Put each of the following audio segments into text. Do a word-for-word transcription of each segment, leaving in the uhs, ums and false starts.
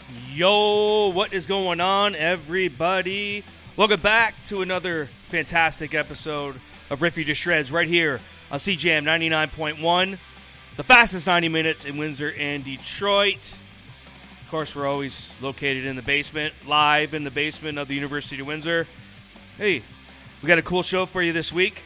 Yo, what is going on, everybody? Welcome back to another fantastic episode of Rip You to Shreds right here on C J M ninety-nine point one, the fastest ninety minutes in Windsor and Detroit. Of course, we're always located in the basement, live in the basement of the University of Windsor. Hey, we got a cool show for you this week.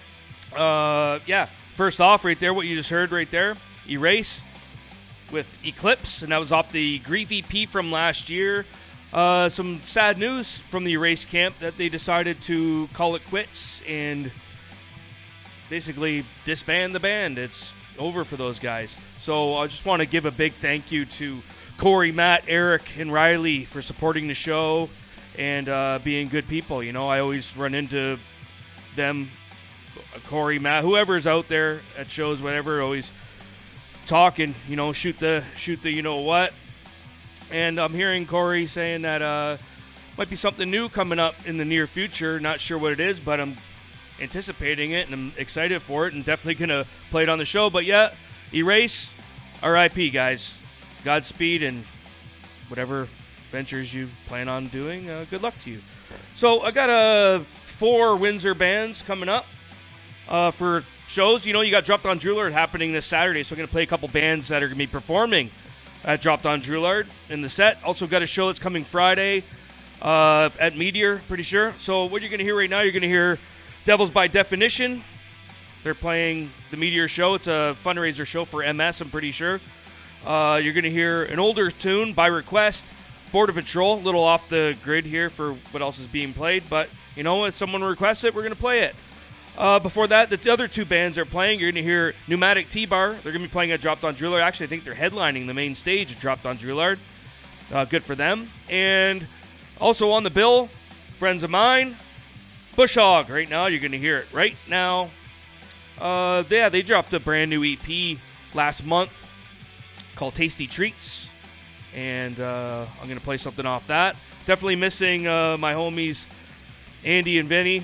Uh, yeah, first off, right there, what you just heard right there, Erase with Eclipse, and that was off the Grief E P from last year. Uh, some sad news from the Erase camp that they decided to call it quits and basically disband the band. It's over for those guys. So I just want to give a big thank you to Corey, Matt, Eric, and Riley for supporting the show and uh, being good people. You know, I always run into them, Corey, Matt, whoever's out there at shows, whatever, always talking, you know, shoot the shoot the you know what. And I'm hearing Corey saying that uh, might be something new coming up in the near future. Not sure what it is, but I'm anticipating it and I'm excited for it and definitely going to play it on the show. But yeah, Erase, R I P guys. Godspeed and whatever ventures you plan on doing, uh, good luck to you. So I got uh, four Windsor bands coming up uh, for shows. You know, you got Dropped on Droolard happening this Saturday, so I'm going to play a couple bands that are going to be performing at Dropped on Droolard in the set. Also got a show that's coming Friday uh, at Meteor, pretty sure. So what you're going to hear right now, you're going to hear Devils by Definition. They're playing the Meteor show. It's a fundraiser show for M S, I'm pretty sure. Uh, you're going to hear an older tune by request, Border Patrol, a little off the grid here for what else is being played. But, you know, if someone requests it, we're going to play it. Uh, before that, the other two bands are playing. You're going to hear Pneumatic T-Bar. They're going to be playing at Dropped on Droolard. Actually, I think they're headlining the main stage at Dropped on Droolard. Uh, good for them. And also on the bill, friends of mine, Bush Hog. Right now, you're going to hear it right now. Uh, yeah, they dropped a brand new E P last month called Tasty Treats. And uh, I'm going to play something off that. Definitely missing uh, my homies Andy and Vinny.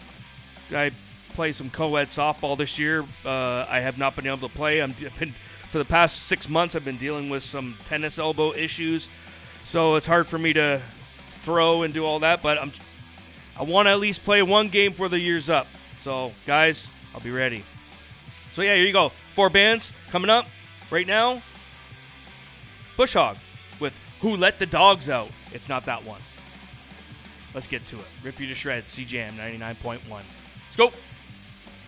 I play some co-ed softball this year. Uh, I have not been able to play. I'm I've been, for the past six months, I've been dealing with some tennis elbow issues, so it's hard for me to throw and do all that. But I'm, I want to at least play one game before the year's up. So, guys, I'll be ready. So yeah, here you go. Four bands coming up right now. Bush Hog with Who Let the Dogs Out. It's not that one. Let's get to it. Rip You to Shreds, C J M ninety-nine point one. Let's go.